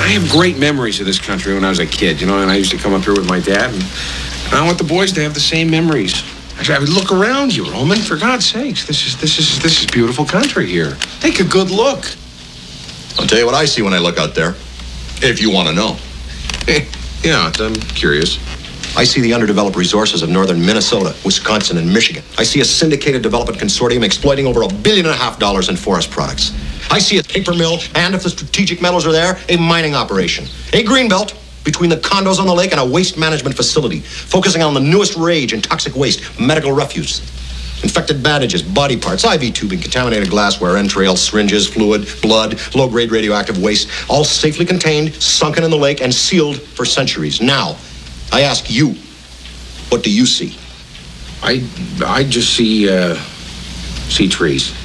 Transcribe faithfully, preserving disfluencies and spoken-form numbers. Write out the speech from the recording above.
I have great memories of this country when I was a kid, you know, and I used to come up here with my dad, and, and I want the boys to have the same memories. Actually, I would look around you, Roman, for God's sakes. This is this is this is beautiful country here. Take a good look. I'll tell you what I see when I look out there, if you want to know. Yeah, I'm curious. I see the underdeveloped resources of northern Minnesota, Wisconsin, and Michigan. I see a syndicated development consortium exploiting over a billion and a half dollars in forest products. I see a paper mill, and if the strategic metals are there, a mining operation. A greenbelt between the condos on the lake and a waste management facility, focusing on the newest rage in toxic waste, medical refuse, infected bandages, body parts, I V tubing, contaminated glassware, entrails, syringes, fluid, blood, low-grade radioactive waste, all safely contained, sunken in the lake, and sealed for centuries. Now, I ask you, what do you see? I I just see uh, see trees.